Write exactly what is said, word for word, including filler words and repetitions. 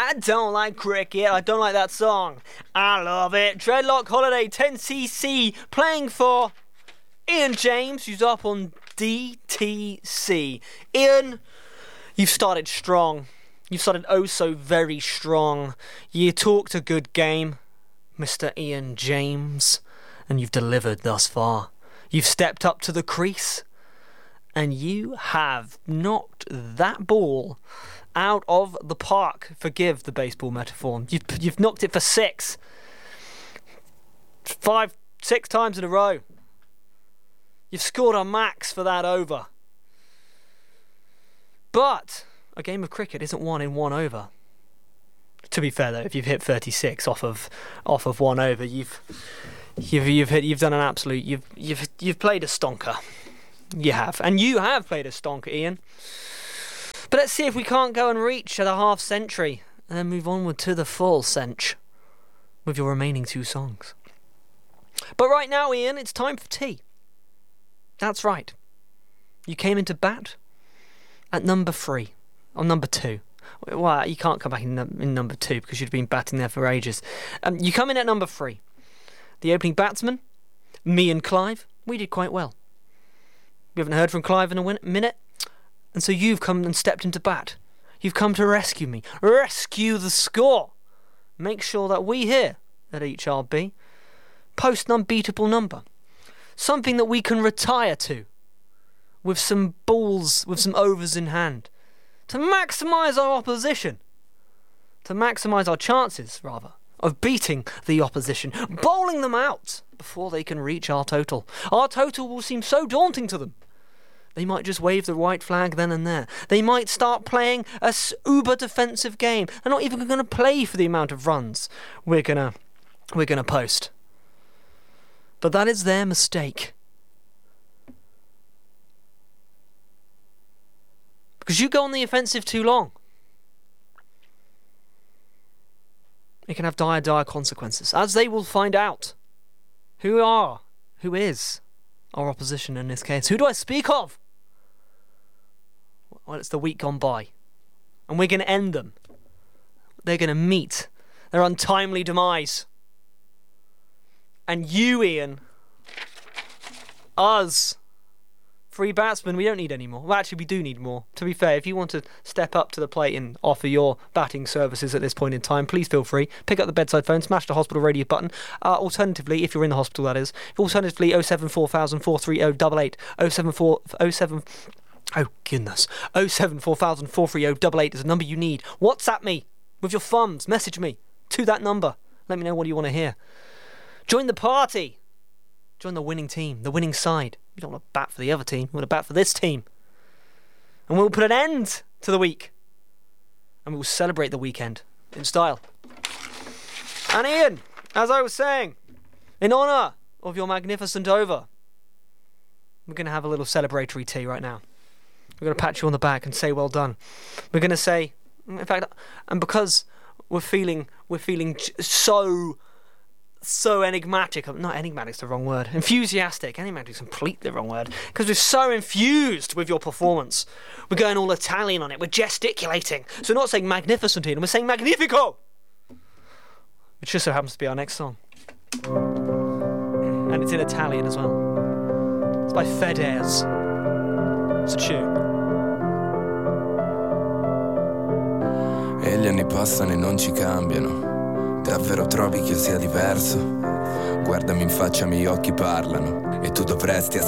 I don't like cricket. I don't like that song. I love it. Dreadlock Holiday ten C C playing for Ian James, who's up on D T C. Ian, you've started strong. You've started oh so very strong. You talked a good game, Mister Ian James, and you've delivered thus far. You've stepped up to the crease, and you have knocked that ball out of the park. Forgive the baseball metaphor. You've, you've knocked it for six. Five, six times in a row. You've scored a max for that over. But a game of cricket isn't won in one over. To be fair though, if you've hit thirty-six off of off of one over, you've you've you've hit you've done an absolute you've you've you've played a stonker. You have, and you have played a stonker, Ian. But let's see if we can't go and reach the half century and then move onward to the full century with your remaining two songs. But right now, Ian, it's time for tea. That's right. You came into bat at number three, or number two. Well, you can't come back in, num- in number two because you'd been batting there for ages. Um, you come in at number three. The opening batsman, me and Clive, we did quite well. We haven't heard from Clive in a win- minute, and so you've come and stepped into bat. You've come to rescue me. Rescue the score. Make sure that we here at H R B post an unbeatable number. Something that we can retire to with some balls, with some overs in hand, to maximise our opposition, to maximise our chances, rather, of beating the opposition, bowling them out before they can reach our total. Our total will seem so daunting to them. They might just wave the white flag then and there. They might start playing a uber defensive game. They're not even going to play for the amount of runs we're gonna we're gonna post. But that is their mistake. Because you go on the offensive too long, it can have dire, dire consequences, as they will find out. Who are, who is our opposition in this case? Who do I speak of? Well, it's the week gone by, and we're going to end them. They're going to meet their untimely demise. And you, Ian, us, free batsmen, we don't need any more. Well, actually, we do need more. To be fair, if you want to step up to the plate and offer your batting services at this point in time, please feel free. Pick up the bedside phone, smash the hospital radio button. Uh, alternatively, if you're in the hospital, that is. Alternatively, oh seven four thousand, four three oh, eight eight. oh seven four, oh seven... Oh, goodness. oh seven four thousand, four three oh, eight eight is a number you need. WhatsApp me with your thumbs. Message me to that number. Let me know what you want to hear. Join the party. Join the winning team, the winning side. You don't want to bat for the other team. You want to bat for this team. And we'll put an end to the week. And we'll celebrate the weekend in style. And Ian, as I was saying, in honour of your magnificent over, we're going to have a little celebratory tea right now. We're going to pat you on the back and say well done. We're going to say, in fact, and because we're feeling, we're feeling so... so enigmatic, not enigmatic's the wrong word, enthusiastic, enigmatic's completely the wrong word, because we're so infused with your performance. We're going all Italian on it, we're gesticulating, so we're not saying magnificent Ian, we're saying magnifico, which just so happens to be our next song, and it's in Italian as well. It's by Fedez. It's a tune. E gli anni passano e non ci cambiano. Davvero trovi che io sia diverso? Guardami in faccia, i miei occhi parlano e tu dovresti